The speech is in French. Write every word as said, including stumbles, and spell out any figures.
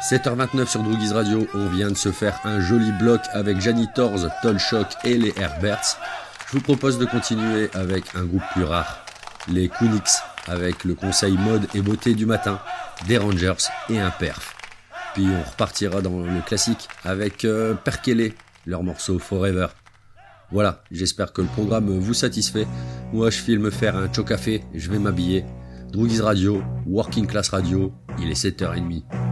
sept heures vingt-neuf sur Droogies Radio, on vient de se faire un joli bloc avec Janitors, Tolshock et les Herberts. Je vous propose de continuer avec un groupe plus rare, les Kunix, avec le conseil mode et beauté du matin, des Rangers et un perf. Puis on repartira dans le classique avec euh, Perkele, leur morceau Forever. Voilà, j'espère que le programme vous satisfait. Moi je file me faire un chaud café, je vais m'habiller. Droogies Radio, Working Class Radio, il est sept heures trente.